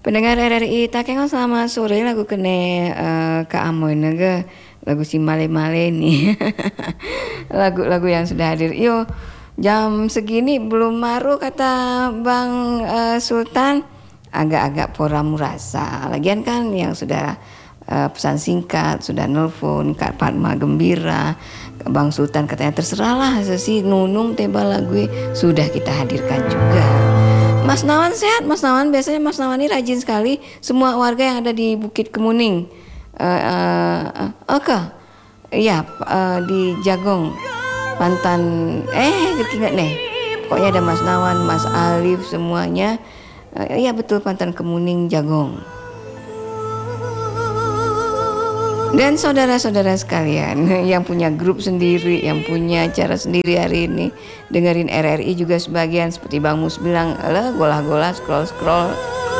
Pendengar RRI Takengon selamat sore lagu kene Kak Amoy nege lagu si male-male nih. Lagu-lagu yang sudah hadir. Yo jam segini belum maru kata Bang Sultan, agak-agak pora murasa. Lagian kan yang sudah pesan singkat, sudah nelfon Kak Padma gembira, Bang Sultan katanya terserahlah sesi nunung teba lagu sudah kita hadirkan juga. Mas Nawan sehat, Mas Nawan. Biasanya Mas Nawan ini rajin sekali. Semua warga yang ada di Bukit Kemuning, iya, di Jagong, Pantan. Ngerti nggak nih? Pokoknya ada Mas Nawan, Mas Alif semuanya. Iya betul, Pantan Kemuning Jagong. Dan saudara-saudara sekalian yang punya grup sendiri, yang punya cara sendiri hari ini dengerin RRI juga sebagian seperti Bang Mus bilang, golah-golah scroll-scroll